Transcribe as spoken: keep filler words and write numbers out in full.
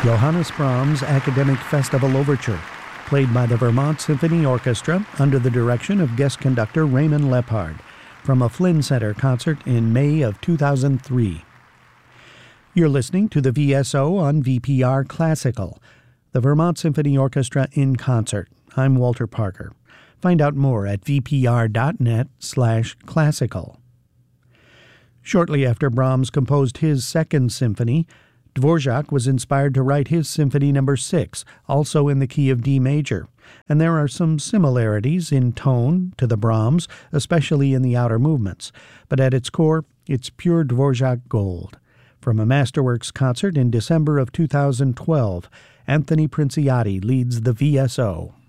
Johannes Brahms' Academic Festival Overture, played by the Vermont Symphony Orchestra under the direction of guest conductor Raymond Leppard, from a Flynn Center concert in May of two thousand three. You're listening to the V S O on V P R Classical, the Vermont Symphony Orchestra in concert. I'm Walter Parker. Find out more at vpr.net slash classical. Shortly after Brahms composed his second symphony, Dvorak was inspired to write his Symphony Number six, also in the key of D major, and there are some similarities in tone to the Brahms, especially in the outer movements, but at its core, it's pure Dvorak gold. From a Masterworks concert in December of two thousand twelve, Anthony Princiati leads the V S O.